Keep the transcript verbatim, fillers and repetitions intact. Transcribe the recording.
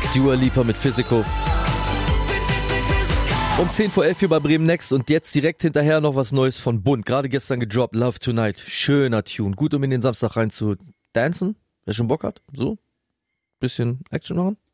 Dua Lipa mit Physical. Um zehn vor elf hier bei Bremen Next und jetzt direkt hinterher noch was Neues von Bund. Gerade gestern gedroppt, Love Tonight. Schöner Tune. Gut, um in den Samstag rein zu dancen. Wer schon Bock hat, so. Bisschen Action machen.